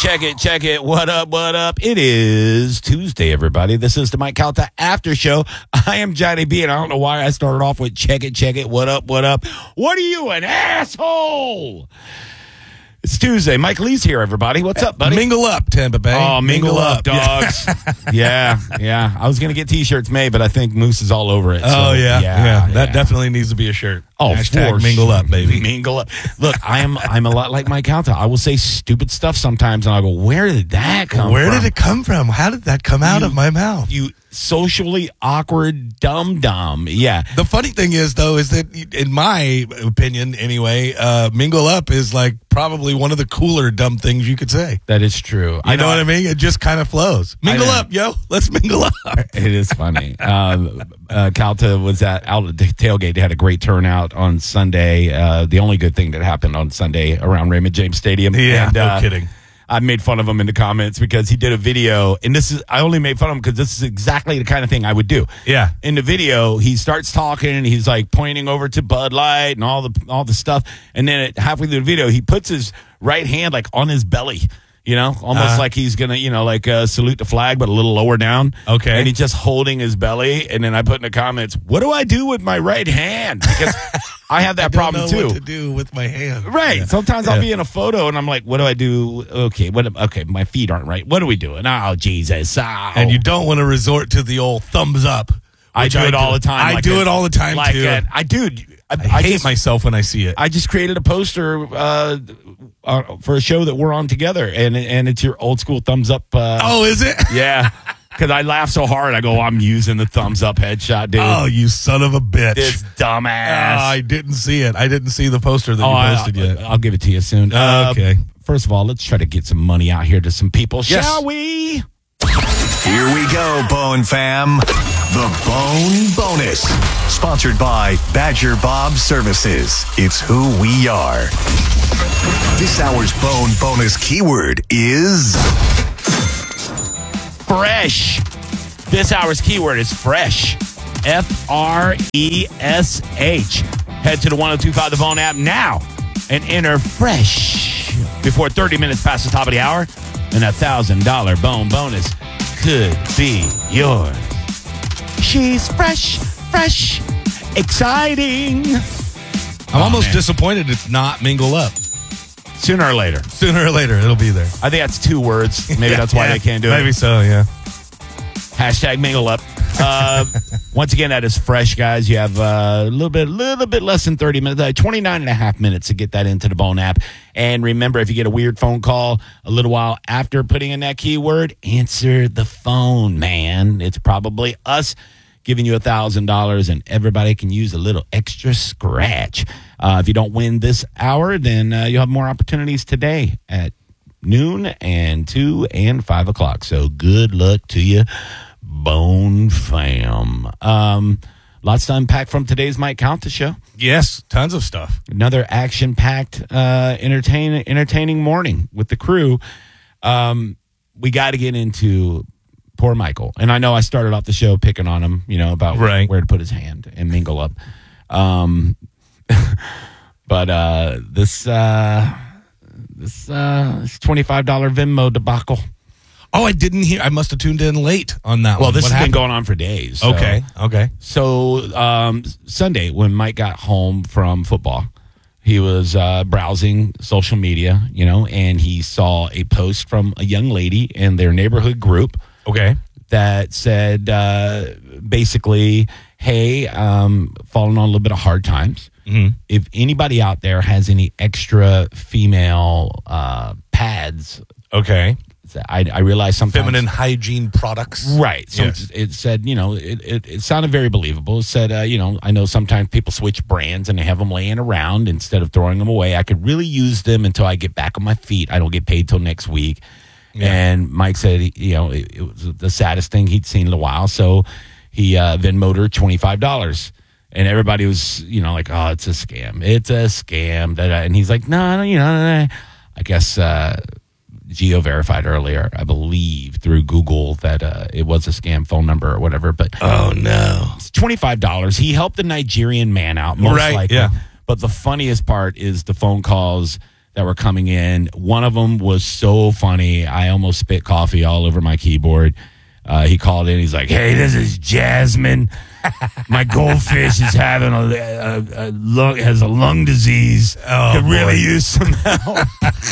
Check it. What up? It is Tuesday, everybody. This is the Mike Calta After Show. I am Johnny B, and I don't know why I started off with check it. What up? What are you, an asshole? It's Tuesday. Mike Lee's here, everybody. What's up, buddy? Mingle up, Tampa Bay. Oh, mingle up, dogs. Yeah. I was going to get T-shirts made, but I think Moose is all over it. So, yeah. That definitely needs to be a shirt. Oh, hashtag mingle up, baby. Mingle up. Look, I'm a lot like Mike Calta. I will say stupid stuff sometimes, and I'll go, where did that come from? Where did it come from? How did that come out of my mouth? You socially awkward dum-dum. Yeah. The funny thing is, though, is that, in my opinion, anyway, mingle up is like probably one of the cooler dumb things you could say. That is true. I know what I mean? It just kind of flows. Mingle up, yo. Let's mingle up. It is funny. Calta was out at the tailgate. They had a great turnout on Sunday. The only good thing that happened on Sunday around Raymond James Stadium. Yeah, no kidding. I made fun of him in the comments because he did a video, and I only made fun of him because this is exactly the kind of thing I would do. Yeah. In the video, he starts talking, and he's like pointing over to Bud Light and all the stuff, and then halfway through the video, he puts his right hand like on his belly. You know, almost like he's going to, salute the flag, but a little lower down. Okay. And he's just holding his belly. And then I put in the comments, what do I do with my right hand? Because I have that problem, too. I don't know what to do with my hand. Right. Yeah. Sometimes I'll be in a photo, and I'm like, what do I do? Okay, my feet aren't right. What are we doing? Oh, Jesus. Oh. And you don't want to resort to the old thumbs up. I do it all the time. I do it all the time, too. I hate myself when I see it. I just created a poster for a show that we're on together, and it's your old school thumbs up. Is it? Yeah, because I laugh so hard. I go, I'm using the thumbs up headshot, dude. Oh, you son of a bitch. This dumbass. I didn't see it. I didn't see the poster that you posted yet. I'll give it to you soon. Okay. First of all, let's try to get some money out here to some people, yes. Shall we? Here we go, Bone Fam. The Bone Bonus. Sponsored by Badger Bob Services. It's who we are. This hour's Bone Bonus keyword is fresh. This hour's keyword is fresh. Fresh. Head to the 1025 The Bone app now and enter fresh before 30 minutes past the top of the hour, and $1,000 Bone Bonus could be yours. She's fresh, exciting. I'm almost disappointed it's not mingle up. Sooner or later, it'll be there. I think that's 2 words. Maybe that's why they can't do it. Maybe so, yeah. Hashtag mingle up. Once again, that is fresh, guys. You have a little bit less than 30 minutes, 29 and a half minutes to get that into the Bone app. And remember, if you get a weird phone call a little while after putting in that keyword, answer the phone, man. It's probably us giving you $1,000, and everybody can use a little extra scratch. If you don't win this hour, then you'll have more opportunities today at noon and 2 and 5 o'clock. So good luck to you, Bone Fam. Lots to unpack from today's Mike Calta show. Yes, tons of stuff. Another action-packed, entertaining morning with the crew. We got to get into poor Michael. And I know I started off the show picking on him, about where to put his hand and mingle up. But this $25 Venmo debacle. Oh, I didn't hear. I must have tuned in late on that one. Well, this has been going on for days. So. Okay. So Sunday, when Mike got home from football, he was browsing social media, and he saw a post from a young lady in their neighborhood group. Okay. That said, basically, hey, falling on a little bit of hard times. Mm-hmm. If anybody out there has any extra female pads. Okay. I realize sometimes feminine hygiene products, right? So yes. It said, it sounded very believable. It said, I know sometimes people switch brands and they have them laying around instead of throwing them away. I could really use them until I get back on my feet. I don't get paid till next week. Yeah. And Mike said, it was the saddest thing he'd seen in a while. So he Venmo'd her $25, and everybody was, like, oh, it's a scam. It's a scam. And he's like, no, I guess. Geo verified earlier, I believe, through Google that it was a scam phone number or whatever. But oh no, it's $25. He helped the Nigerian man out, most likely. Yeah. But the funniest part is the phone calls that were coming in. One of them was so funny, I almost spit coffee all over my keyboard. He called in. He's like, "Hey, this is Jasmine. My goldfish is having has a lung disease. Could really use some help."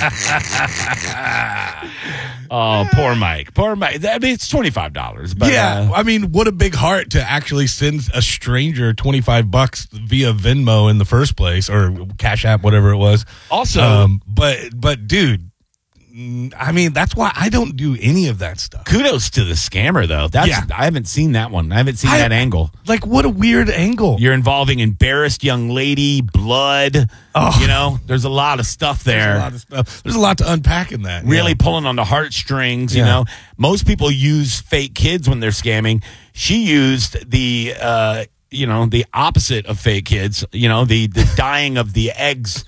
Oh, poor Mike. Poor Mike. I mean, it's $25. But, yeah, I mean, what a big heart to actually send a stranger $25 via Venmo in the first place, or Cash App, whatever it was. Also, but dude, I mean, that's why I don't do any of that stuff. kudos to the scammer, though. I haven't seen that one. I haven't seen that angle. Like, what a weird angle. You're involving embarrassed young lady, blood. Oh. You know, there's a lot of stuff there. There's a lot of stuff. There's a lot to unpack in that. Really pulling on the heartstrings, you know. Most people use fake kids when they're scamming. She used the, the opposite of fake kids, the dying of the eggs.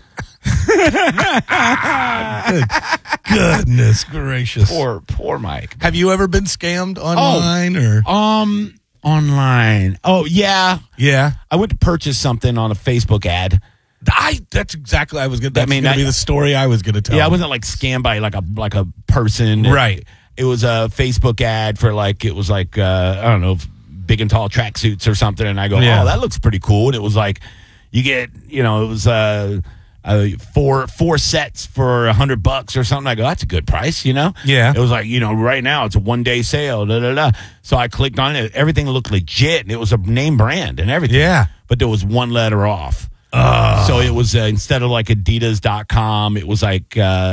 Goodness gracious. Poor Mike. Have you ever been scammed online or? Online. Oh, yeah. Yeah. I went to purchase something on a Facebook ad. That's exactly I was going to be the story I was going to tell. Yeah, I wasn't like scammed by like a person. Right. It was a Facebook ad for I don't know, big and tall tracksuits or something, and I go, "Oh, that looks pretty cool." And it was like you get, it was four sets for $100 or something. I go, "That's a good price," Yeah. It was like, right now it's a 1-day sale. So I clicked on it. Everything looked legit, and it was a name brand and everything. Yeah. But there was one letter off. So it was instead of like Adidas.com, it was like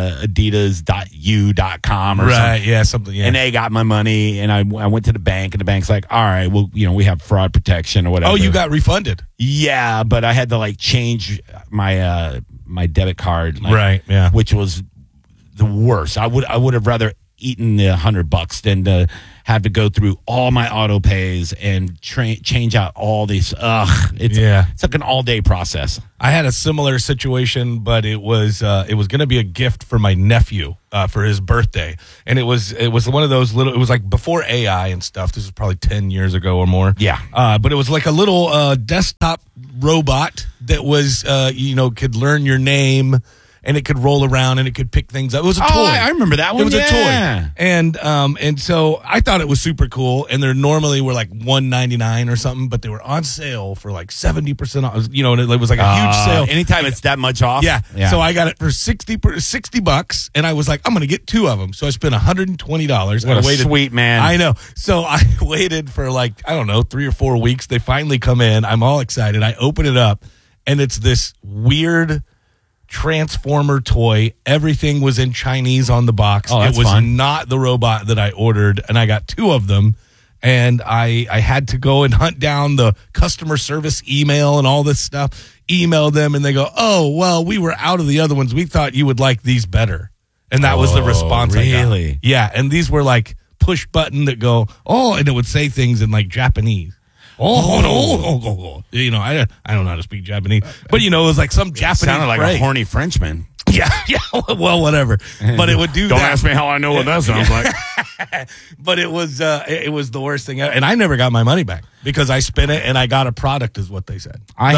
Adidas.u.com or something. Right, yeah, something, yeah. And they got my money, and I went to the bank, and the bank's like, "All right, well, we have fraud protection or whatever." Oh, you got refunded? Yeah, but I had to like change my my debit card. Right, yeah. Which was the worst. I would have rather eaten the $100 than to have to go through all my auto pays and change out all these. It's like an all-day process. I had a similar situation, but it was going to be a gift for my nephew for his birthday, and it was one of those little. It was like before AI and stuff. This was probably 10 years ago or more. Yeah, but it was like a little desktop robot that was could learn your name. And it could roll around and it could pick things up. It was a toy. I remember that one. It was a toy. And so I thought it was super cool. And they normally were like $199 or something, but they were on sale for like 70% off. And it was like a huge sale. Anytime it's that much off. Yeah. So I got it for $60, and I was like, I'm going to get 2 of them. So I spent $120. What a sweet man. I know. So I waited for 3 or 4 weeks. They finally come in. I'm all excited. I open it up, and it's this weird Transformer toy. Everything was in Chinese on the box. Oh, that's it was fun. not the robot that I ordered, and I got 2 of them. And I had to go and hunt down the customer service email and all this stuff. Email them, and they go, "Oh, well, we were out of the other ones. We thought you would like these better." And that was the response I got. Really? Yeah, and these were like push button that go, "Oh," and it would say things in like Japanese. I don't know how to speak Japanese, but it was like some Japanese. Sounded like phrase. a horny Frenchman. Yeah. Well, whatever. But it would do. Don't that. ask me how I know what that sounds like. But it was the worst thing, and I never got my money back because I spent it and I got a product, is what they said.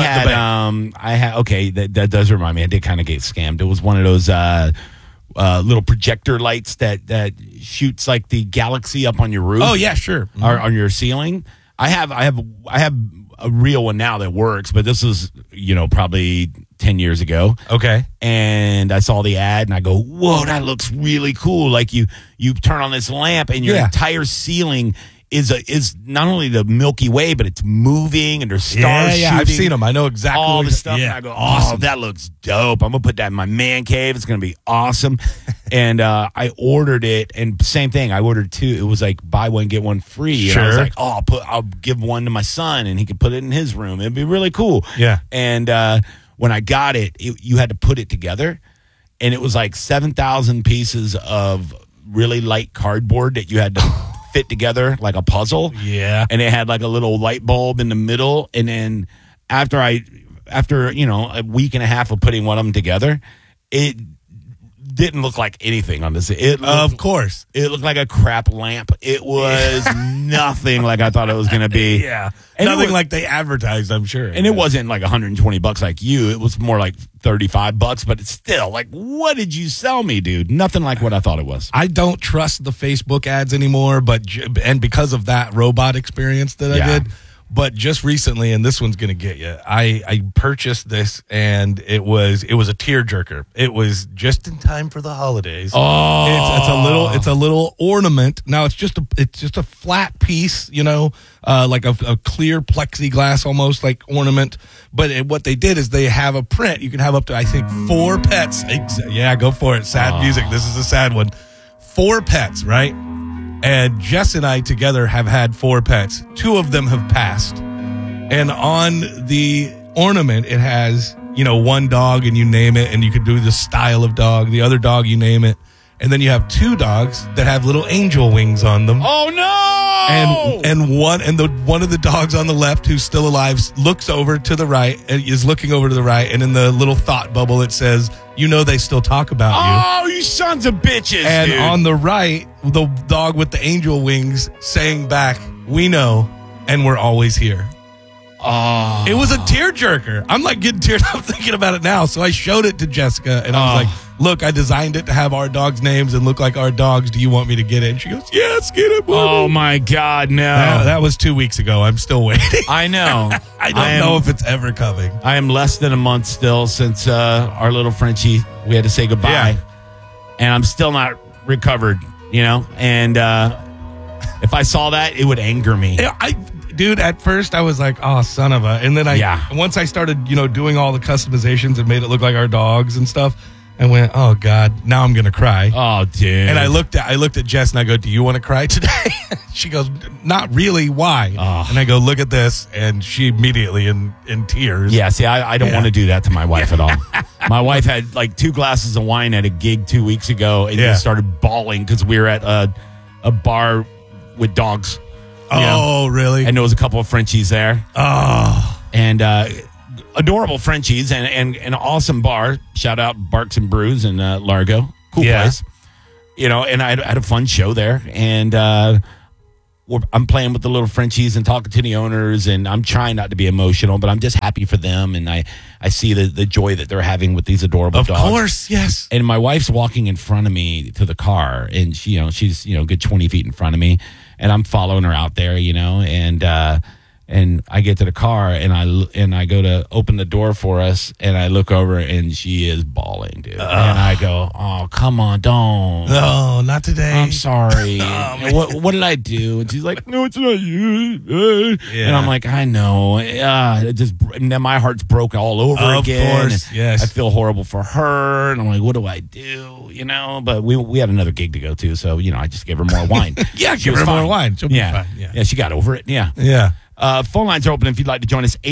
That does remind me. I did kind of get scammed. It was one of those little projector lights that shoots like the galaxy up on your roof. Oh yeah, sure. Or on your ceiling. I have a real one now that works, but this is probably 10 years ago. Okay. And I saw the ad and I go, "Whoa, that looks really cool." Like you turn on this lamp and your entire ceiling is not only the Milky Way, but it's moving and there's stars shooting. I've seen them. I know exactly all the stuff. Yeah, and I go, awesome. "Oh, that looks dope. I'm going to put that in my man cave. It's going to be awesome." And I ordered it, and same thing. I ordered 2. It was like buy one, get one free. Sure. And I was like, "Oh, I'll give one to my son, and he can put it in his room. It'd be really cool." Yeah. And when I got it, you had to put it together, and it was like 7,000 pieces of really light cardboard that you had to fit together like a puzzle. Yeah. And it had like a little light bulb in the middle. And then after a week and a half of putting one of them together, didn't look like anything on this. It looked, Of course. it looked like a crap lamp. It was nothing like I thought it was going to be. Yeah. And Nothing it was, like they advertised, I'm sure. and it wasn't like $120 like you. It was more like $35, but it's still like, what did you sell me, dude? Nothing like what I thought it was. I don't trust the Facebook ads anymore, and because of that robot experience that I Yeah. did. But just recently, and this one's going to get you, I purchased this, and it was a tearjerker. It was just in time for the holidays. Oh, It's a little ornament. Now it's just a flat piece, like a clear plexiglass almost like ornament. But what they did is they have a print. You can have up to, I think, 4 pets. Yeah, go for it. Sad music. This is a sad one. 4 pets, right? And Jess and I together have had 4 pets. 2 of them have passed. And on the ornament, it has, 1 dog and you name it, and you could do the style of dog. The other dog, you name it. And then you have 2 dogs that have little angel wings on them. oh no! And one of the dogs on the left who's still alive looks over to the right and is looking over to the right. And in the little thought bubble, it says, they still talk about you. Oh, you sons of bitches, And dude. on the right, the dog with the angel wings saying back, "We know, and we're always here." Oh. It was a tearjerker. I'm like getting teared up thinking about it now. So I showed it to Jessica, and I was like, "Look, I designed it to have our dogs' names and look like our dogs. Do you want me to get it?" And she goes, "Yes, get it, Bubba." Oh, my God, no. That was 2 weeks ago. I'm still waiting. I know. I don't know if it's ever coming. I am less than a month still since our little Frenchie, we had to say goodbye. Yeah. And I'm still not recovered, And if I saw that, it would anger me. Dude, at first I was like, "Oh, son of a," and then once I started, doing all the customizations and made it look like our dogs and stuff, I went, "Oh God, now I'm gonna cry." Oh, dude. And I looked at Jess and I go, "Do you want to cry today?" She goes, "Not really. Why?" And I go, "Look at this," and she immediately in tears. Yeah, see, I don't want to do that to my wife at all. My wife had like 2 glasses of wine at a gig 2 weeks ago and just started bawling because we were at a bar with dogs. Oh, really? And there was a couple of Frenchies there. Oh. And adorable Frenchies and an awesome bar. Shout out Barks and Brews in Largo. Cool place. And I had a fun show there. And I'm playing with the little Frenchies and talking to the owners. And I'm trying not to be emotional, but I'm just happy for them. And I see the joy that they're having with these adorable dogs. Of course, yes. And my wife's walking in front of me to the car. And she's a good 20 feet in front of me. And I'm following her out there, and I get to the car and I go to open the door for us and I look over and she is bawling, dude. And I go, "Oh, come on, don't. No, not today. I'm sorry. What did I do?" And she's like, "No, it's not you." And I'm like, "I know." And then my heart's broke all over again. Of course, yes. I feel horrible for her, and I'm like, "What do I do?" But we had another gig to go to, so I just gave her more wine. Yeah, She give was her more fine. wine. She'll be fine. Yeah, she got over it. Yeah. Yeah. Phone lines are open if you'd like to join us.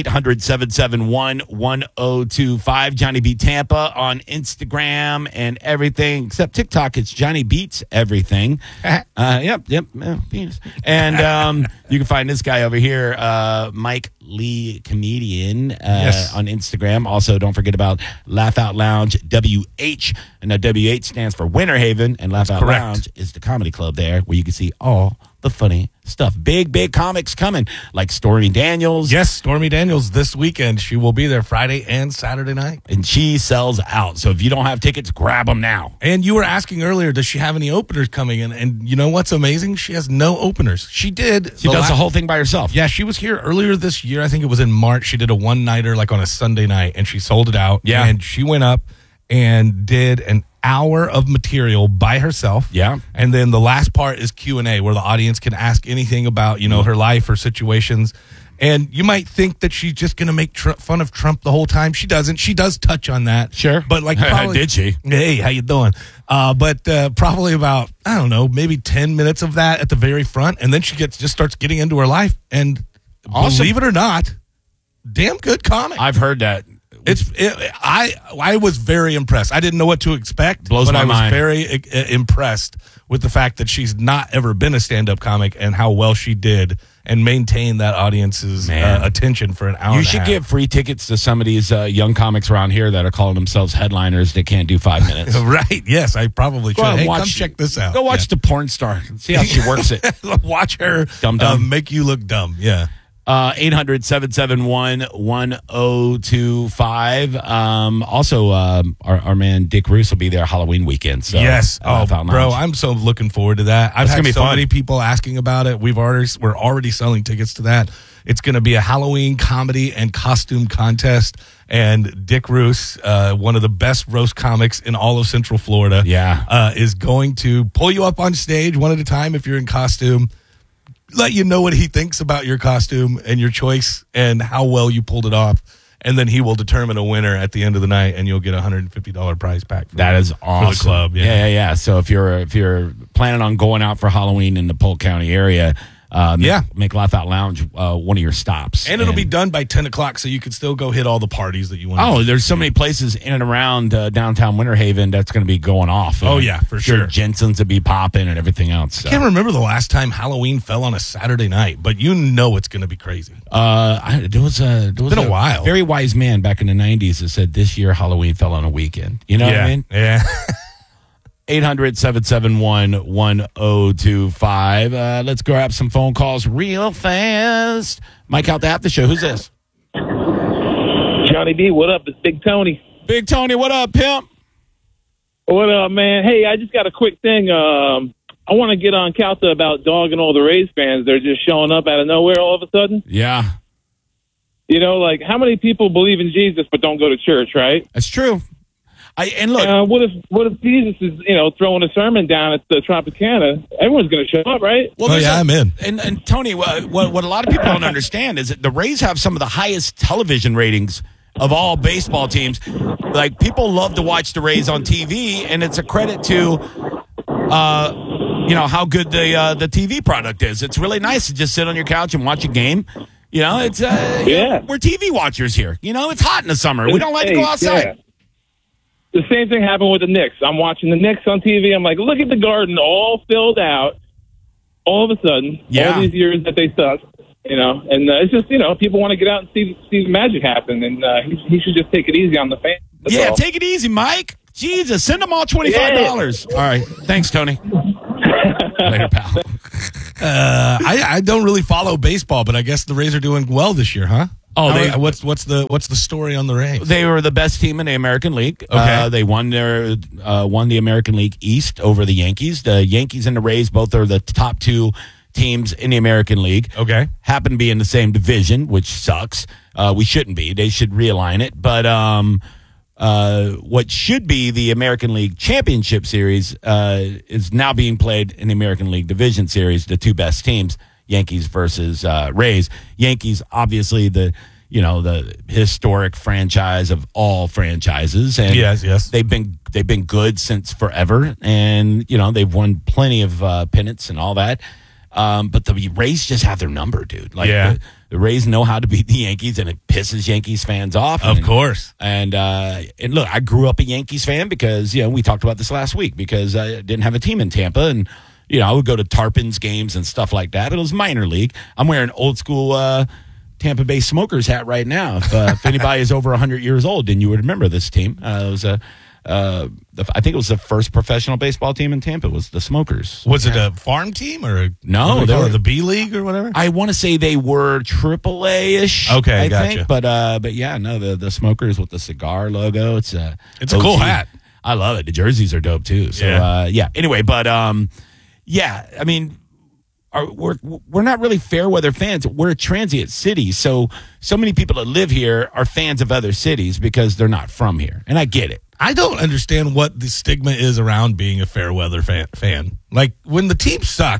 800-771-1025. Johnny B Tampa on Instagram and everything except TikTok. It's Johnny Beats Everything. Yep. Penis. And you can find this guy over here, Mike Lee Comedian, on Instagram. Also, don't forget about Laugh Out Lounge WH. And now WH stands for Winter Haven, and Laugh Out Lounge is the comedy club there where you can see all the funny stuff. Big comics coming, like Stormy Daniels. Yes, Stormy Daniels this weekend. She will be there Friday and Saturday night. And she sells out. So if you don't have tickets, grab them now. And you were asking earlier, does she have any openers coming in? And you know what's amazing? She has no openers. She did. She does the whole thing by herself. Yeah, she was here earlier this year. I think it was in March. She did a one-nighter like on a Sunday night, and she sold it out. Yeah. And she went up and did an hour of material by herself. Yeah. And then the last part is Q&A, where the audience can ask anything about, her life or situations. And you might think that she's just going to make fun of Trump the whole time. She doesn't. She does touch on that. Sure. But probably, did she? Hey, how you doing? But probably about, I don't know, maybe 10 minutes of that at the very front. And then she just starts getting into her life. And Awesome. believe it or not, damn good comic. I've heard that. I was very impressed. I didn't know what to expect, Blows but my I was mind. very impressed with the fact that she's not ever been a stand-up comic and how well she did and maintained that audience's attention for an hour. You should give free tickets to some of these young comics around here that are calling themselves headliners that can't do 5 minutes. Right? Yes, I probably should. Hey, come check this out. Go watch the porn star and see how she works it. Watch her Dumb. make you look dumb. Yeah. 800-771-1025. Also, our man Dick Roos will be there Halloween weekend. So yes. Laugh Out Bro, Lounge. I'm so looking forward to that. I've It's gonna had be so fun. many people asking about it. We're already selling tickets to that. It's going to be a Halloween comedy and costume contest. And Dick Roos, one of the best roast comics in all of Central Florida, is going to pull you up on stage one at a time if you're in costume. Let you know what he thinks about your costume and your choice and how well you pulled it off. And then he will determine a winner at the end of the night, and you'll get a $150 prize pack. That is awesome. For the club. Yeah. So if you're planning on going out for Halloween in the Polk County area, make Laugh Out Lounge one of your stops. And it'll be done by 10 o'clock, so you can still go hit all the parties that you want. Oh, there's so many places in and around downtown Winter Haven that's going to be going off. Oh, yeah, for sure. Jensen's will be popping and everything else. So. I can't remember the last time Halloween fell on a Saturday night, but you know it's going to be crazy. There was been a while. Very wise man back in the 90s that said this year Halloween fell on a weekend. You know what I mean? Yeah. 800-771-1025. Let's grab some phone calls real fast. Mike out the after show. Who's this? Johnny B, what up? It's Big Tony. Big Tony, what up, pimp? What up, man? Hey, I just got a quick thing. I want to get on Calta about dogging all the Rays fans. They're just showing up out of nowhere all of a sudden. Yeah. You know, like, how many people believe in Jesus but don't go to church, right? That's true. Look, what if Jesus is, throwing a sermon down at the Tropicana? Everyone's going to show up, right? well, I'm in. And Tony, what a lot of people don't understand is that the Rays have some of the highest television ratings of all baseball teams. Like, people love to watch the Rays on TV, and it's a credit to, how good the TV product is. It's really nice to just sit on your couch and watch a game. It's we're TV watchers here. It's hot in the summer. We don't like to go outside. Yeah. The same thing happened with the Knicks. I'm watching the Knicks on TV. I'm like, look at the Garden all filled out. All of a sudden, all these years that they sucked, and it's just, people want to get out and see the magic happen, and he should just take it easy on the fans. That's all. Take it easy, Mike. Jesus, send them all $25. All right. Thanks, Tony. Later, pal. I don't really follow baseball, but I guess the Rays are doing well this year, huh? Oh, what's the story on the Rays? They were the best team in the American League. Okay. They won the American League East over the Yankees. The Yankees and the Rays both are the top two teams in the American League. Okay. Happen to be in the same division, which sucks. We shouldn't be. They should realign it. But what should be the American League Championship Series is now being played in the American League Division Series, the two best teams. Yankees versus Rays. Yankees, obviously the historic franchise of all franchises, and yes, they've been good since forever, and they've won plenty of pennants and all that. But the Rays just have their number, dude. The Rays know how to beat the Yankees, and it pisses Yankees fans off. Of course. And look, I grew up a Yankees fan because we talked about this last week because I didn't have a team in Tampa, and I would go to Tarpons games and stuff like that. But it was minor league. I'm wearing old school Tampa Bay Smokers hat right now. If anybody is over 100 years old, then you would remember this team. It was I think it was the first professional baseball team in Tampa. It was the Smokers. Was it a farm team or no? They were the B League or whatever. I want to say they were AAA-ish. Okay, I gotcha. think. But yeah, no, the Smokers with the cigar logo. It's a cool hat. I love it. The jerseys are dope too. So Anyway, but I mean, we're not really fair weather fans. We're a transient city, so many people that live here are fans of other cities because they're not from here, and I get it. I don't understand what the stigma is around being a fair weather fan. Like, when the team sucks,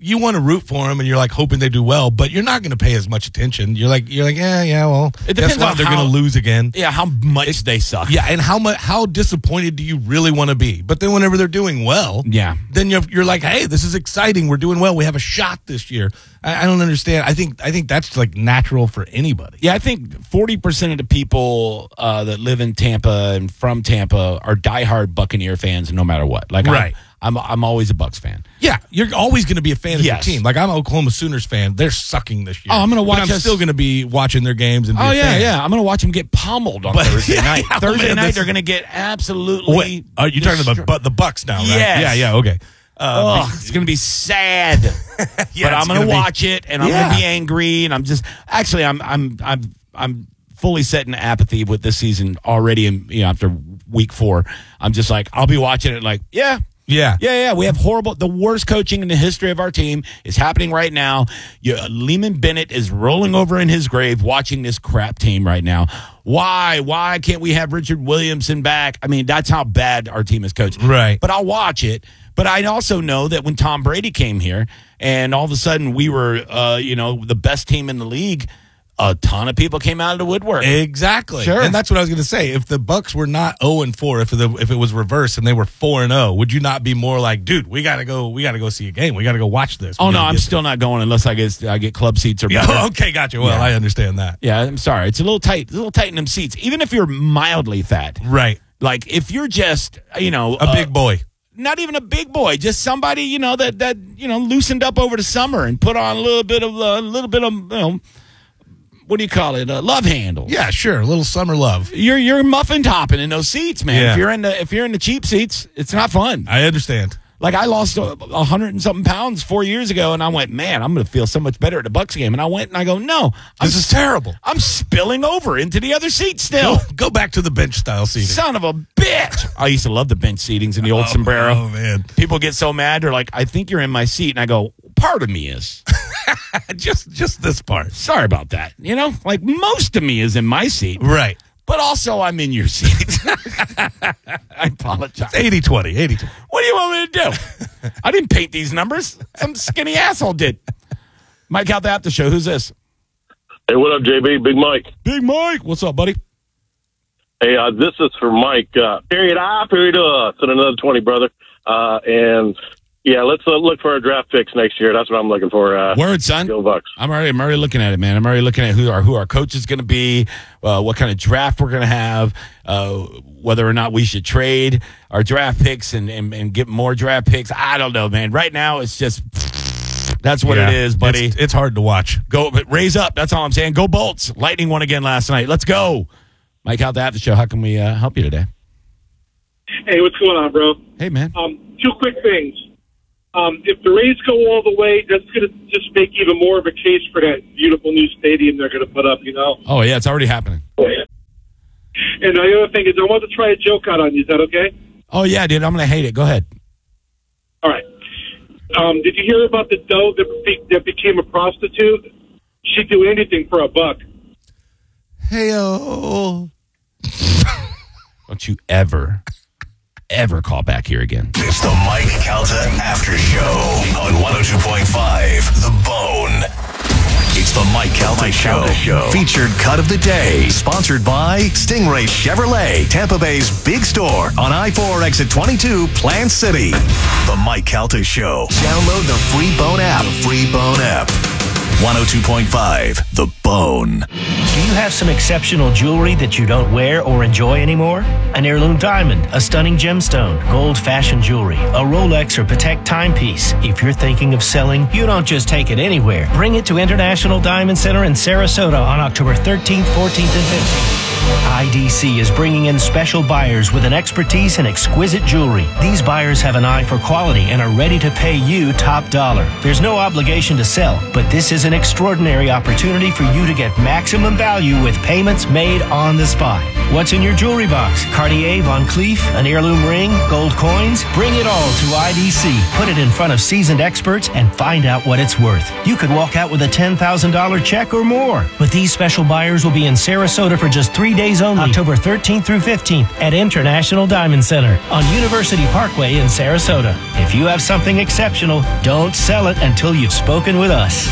you want to root for them, and you're like hoping they do well, but you're not going to pay as much attention. You're like, yeah. Well, it depends on they're going to lose again. Yeah, how much they suck. Yeah, and how disappointed do you really want to be? But then whenever they're doing well, then you're like, hey, this is exciting. We're doing well. We have a shot this year. I don't understand. I think that's like natural for anybody. Yeah, I think 40% of the people that live in Tampa and from Tampa are diehard Buccaneer fans, no matter what. Like, right. I'm always a Bucs fan. Yeah, you're always going to be a fan of your team. Like, I'm an Oklahoma Sooners fan. They're sucking this year. Oh, I'm going to watch. I'm still going to be watching their games and be a fan. I'm going to watch them get pummeled on Thursday night. Thursday night, they're going to get absolutely. Wait, are you talking about the Bucs now? Right? Yes. Yeah. Okay. It's going to be sad. But I'm going to watch it, and I'm going to be angry, and I'm just actually I'm fully set in apathy with this season already. And after week 4, I'm just like, I'll be watching it like, Yeah. We have the worst coaching in the history of our team is happening right now. Lehman Bennett is rolling over in his grave watching this crap team right now. Why can't we have Richard Williamson back? I mean, that's how bad our team is coached. Right. But I'll watch it. But I also know that when Tom Brady came here and all of a sudden we were, the best team in the league, a ton of people came out of the woodwork. Exactly. Sure. And that's what I was going to say. If the Bucs were not 0-4, if it was reversed and they were 4-0, would you not be more like, dude, we got to go see a game. We got to go watch this. Oh, no, I'm still not going unless I get club seats or better. Okay, gotcha. Well, I understand that. Yeah, I'm sorry. It's a little tight in them seats. Even if you're mildly fat. Right. Like if you're just, a big boy. Not even a big boy, just somebody, that loosened up over the summer and put on a little bit of what do you call it? Love handles. Yeah, sure. A little summer love. You're muffin topping in those seats, man. Yeah. If you're in the cheap seats, it's not fun. I understand. Like I lost 100 and something pounds 4 years ago, and I went, man, I'm going to feel so much better at the Bucs game. And I went and I go, no, this is terrible. I'm spilling over into the other seat still. Go back to the bench style seating. Son of a bitch! I used to love the bench seatings in the old sombrero. Oh man, people get so mad. They're like, I think you're in my seat, and I go, part of me is. just this part. Sorry about that. Like most of me is in my seat. Right. But also I'm in your seat. I apologize. 80-20, 80-20. What do you want me to do? I didn't paint these numbers. Some skinny asshole did. Mike out the after show. Who's this? Hey, what up, JB? Big Mike. Big Mike. What's up, buddy? Hey, this is for Mike. Period I, period Send another 20, brother. And yeah, let's look for our draft picks next year. That's what I'm looking for. Word, son. Go Bucs. I'm already looking at it, man. I'm already looking at who our coach is going to be, what kind of draft we're going to have, whether or not we should trade our draft picks and get more draft picks. I don't know, man. Right now, it's just that's what it is, buddy. It's hard to watch. Go, but raise up. That's all I'm saying. Go Bolts. Lightning won again last night. Let's go. Mike out the after show. How can we help you today? Hey, what's going on, bro? Hey, man. 2 quick things. If the Rays go all the way, that's going to just make even more of a case for that beautiful new stadium they're going to put up, Oh, yeah, it's already happening. And the other thing is I want to try a joke out on you. Is that okay? Oh, yeah, dude. I'm going to hate it. Go ahead. All right. Did you hear about the doe that became a prostitute? She'd do anything for $1. Hey-oh. Don't you ever call back here again. It's the Mike Calta After Show on 102.5 The Bone. It's the Mike Calta Show. Featured cut of the day. Sponsored by Stingray Chevrolet, Tampa Bay's big store on I-4 exit 22, Plant City. The Mike Calta Show. Download the free Bone app. 102.5 The Bone. Do you have some exceptional jewelry that you don't wear or enjoy anymore? An heirloom diamond, a stunning gemstone, gold fashion jewelry, a Rolex or Patek timepiece. If you're thinking of selling, you don't just take it anywhere. Bring it to International Diamond Center in Sarasota on October 13th, 14th, and 15th. IDC is bringing in special buyers with an expertise in exquisite jewelry. These buyers have an eye for quality and are ready to pay you top dollar. There's no obligation to sell, but this is an extraordinary opportunity for you to get maximum value with payments made on the spot. What's in your jewelry box? Cartier, Van Cleef, an heirloom ring, gold coins? Bring it all to IDC. Put it in front of seasoned experts and find out what it's worth. You could walk out with a $10,000 check or more. But these special buyers will be in Sarasota for just 3 3 days only, October 13th through 15th at International Diamond Center on University Parkway in Sarasota. If you have something exceptional, don't sell it until you've spoken with us.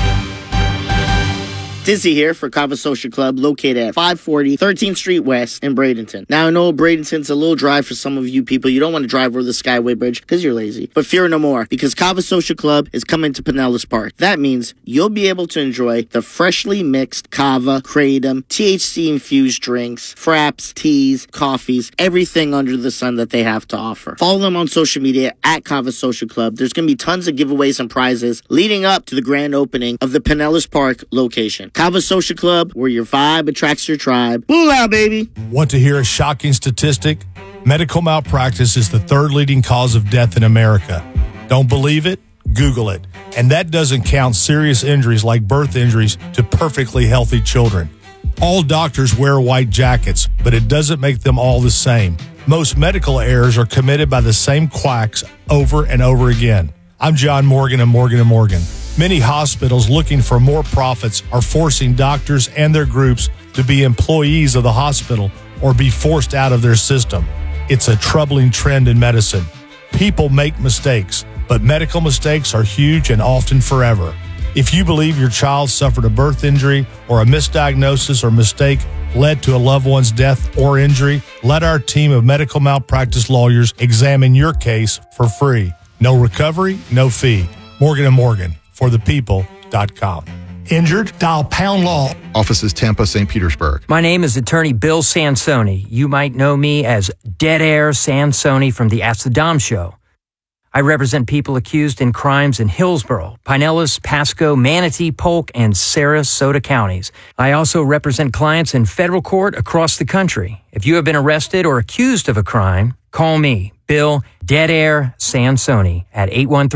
Dizzy here for Kava Social Club, located at 540 13th Street West in Bradenton. Now, I know Bradenton's a little dry for some of you people. You don't want to drive over the Skyway Bridge because you're lazy. But fear no more, because Kava Social Club is coming to Pinellas Park. That means you'll be able to enjoy the freshly mixed kava, kratom, THC-infused drinks, fraps, teas, coffees, everything under the sun that they have to offer. Follow them on social media at Kava Social Club. There's going to be tons of giveaways and prizes leading up to the grand opening of the Pinellas Park location. Kava Social Club, where your vibe attracts your tribe. Booyah, baby! Want to hear a shocking statistic? Medical malpractice is the third leading cause of death in America. Don't believe it? Google it. And that doesn't count serious injuries like birth injuries to perfectly healthy children. All doctors wear white jackets, but it doesn't make them all the same. Most medical errors are committed by the same quacks over and over again. I'm John Morgan of Morgan & Morgan. Many hospitals looking for more profits are forcing doctors and their groups to be employees of the hospital or be forced out of their system. It's a troubling trend in medicine. People make mistakes, but medical mistakes are huge and often forever. If you believe your child suffered a birth injury or a misdiagnosis or mistake led to a loved one's death or injury, let our team of medical malpractice lawyers examine your case for free. No recovery, no fee. Morgan & Morgan. ForThePeople.com. Injured? Dial pound law. Offices Tampa, St. Petersburg. My name is attorney Bill Sansoni. You might know me as Dead Air Sansoni from the Ask the Dom show. I represent people accused in crimes in Hillsborough, Pinellas, Pasco, Manatee, Polk, and Sarasota counties. I also represent clients in federal court across the country. If you have been arrested or accused of a crime, call me, Bill Dead Air Sansoni, at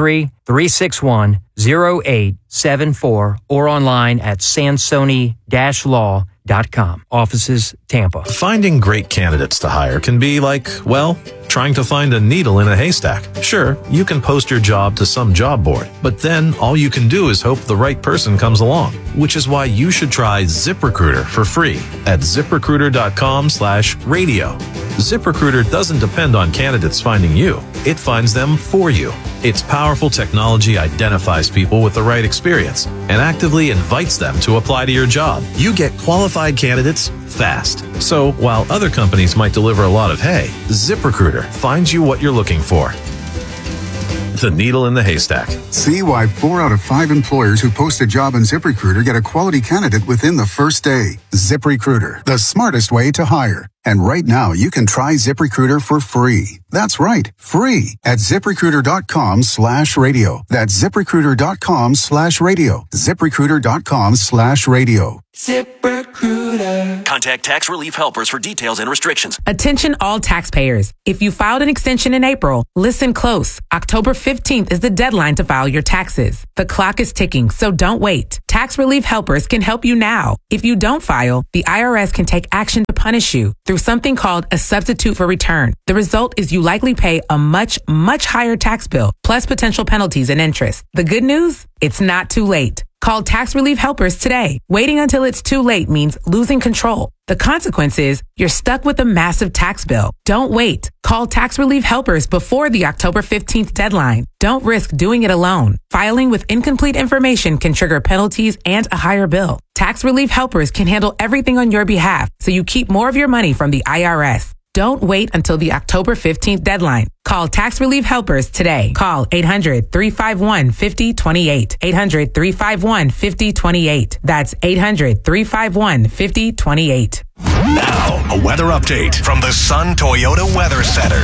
813-361-0874 or online at sansoni-law.com. Offices, Tampa. Finding great candidates to hire can be like, well, trying to find a needle in a haystack. Sure, you can post your job to some job board, but then all you can do is hope the right person comes along, which is why you should try ZipRecruiter for free at ZipRecruiter.com/radio. ZipRecruiter doesn't depend on candidates finding you. It finds them for you. Its powerful technology identifies people with the right experience and actively invites them to apply to your job. You get qualified candidates fast. So while other companies might deliver a lot of hay, ZipRecruiter finds you what you're looking for. The needle in the haystack. See why 4 out of 5 employers who post a job on ZipRecruiter get a quality candidate within the first day. ZipRecruiter, the smartest way to hire. And right now, you can try ZipRecruiter for free. That's right, free at ZipRecruiter.com/radio. That's ZipRecruiter.com/radio. ZipRecruiter.com/radio. ZipRecruiter. Contact Tax Relief Helpers for details and restrictions. Attention all taxpayers. If you filed an extension in April, listen close. October 15th is the deadline to file your taxes. The clock is ticking, so don't wait. Tax Relief Helpers can help you now. If you don't file, the IRS can take action to punish you through something called a substitute for return. The result is you likely pay a much, much higher tax bill, plus potential penalties and interest. The good news? It's not too late. Call Tax Relief Helpers today. Waiting until it's too late means losing control. The consequence is you're stuck with a massive tax bill. Don't wait. Call Tax Relief Helpers before the October 15th deadline. Don't risk doing it alone. Filing with incomplete information can trigger penalties and a higher bill. Tax Relief Helpers can handle everything on your behalf, so you keep more of your money from the IRS. Don't wait until the October 15th deadline. Call Tax Relief Helpers today. Call 800-351-5028. 800-351-5028. That's 800-351-5028. Now, a weather update from the Sun Toyota Weather Center.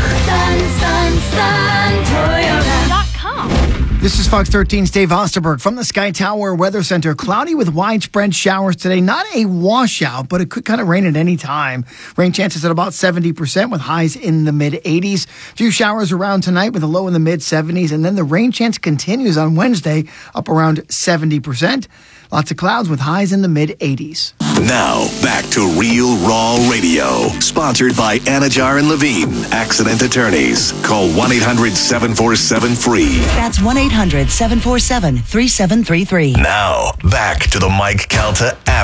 Sun, Toyota.com. This is Fox 13's Dave Osterberg from the Sky Tower Weather Center. Cloudy with widespread showers today. Not a washout, but it could kind of rain at any time. Rain chances at about 70% with highs in the mid-80s. Few showers around tonight with a low in the mid-70s. And then the rain chance continues on Wednesday, up around 70%. Lots of clouds with highs in the mid-80s. Now, back to Real Raw Radio. Sponsored by Anajar and Levine, Accident Attorneys. Call 1-800-747-FREE. That's 1-800-747-3733. Now, back to the Mike Calta After